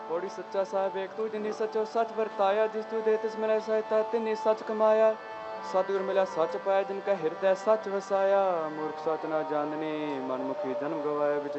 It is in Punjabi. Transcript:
ਪੌੜੀ ਸੱਚਾ ਸਾਹਿਬ ਏਕ ਤੂੰ ਜਿਨੀ ਸੱਚੋ ਸੱਚ ਵਰਤਾਇਆ, ਜਿਸ ਤੂੰ ਦੇ ਤਿਸ ਮਿਲੈ ਸਹਾਇਤਾ ਤਿਨੀ ਸੱਚ ਕਮਾਇਆ। ਸਤਿਗੁਰ ਮਿਲਿਆ ਸੱਚ ਪਾਇਆ, ਜਿਨ ਕਾ ਹਿਰਦੈ ਸੱਚ ਵਸਾਇਆ। ਮੂਰਖ ਸੱਚ ਨਾ ਜਾਣਨੀ, ਮਨਮੁਖੀ ਜਨਮ ਗਵਾਇਆ। ਵਿੱਚ